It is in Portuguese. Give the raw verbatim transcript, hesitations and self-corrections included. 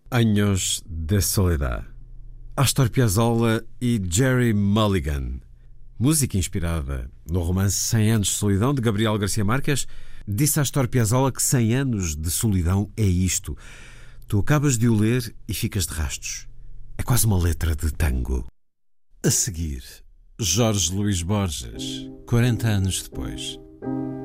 Años de Soledad. Astor Piazzolla e Jerry Mulligan. Música inspirada no romance Cem Anos de Solidão, de Gabriel Garcia Marques. Disse Astor Piazzolla que cem anos de solidão é isto. Tu acabas de o ler e ficas de rastos. É quase uma letra de tango. A seguir, Jorge Luís Borges, quarenta anos depois.